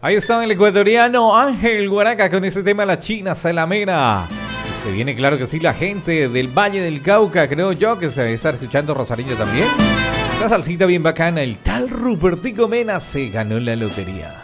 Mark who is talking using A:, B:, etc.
A: Ahí está el ecuatoriano Ángel Guaraca con ese tema La China Salamera. Y se viene, claro que sí, la gente del Valle del Cauca, creo yo, que se está escuchando Rosarito también. Esa salsita bien bacana, el tal Rupertico Mena se ganó la lotería.